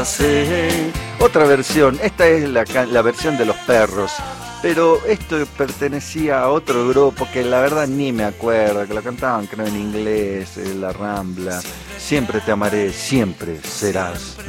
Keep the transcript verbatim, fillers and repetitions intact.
Sí, otra versión, esta es la, la versión de Los Perros, pero esto pertenecía a otro grupo que la verdad ni me acuerdo, que lo cantaban creo en inglés, La Rambla. Siempre te amaré, siempre serás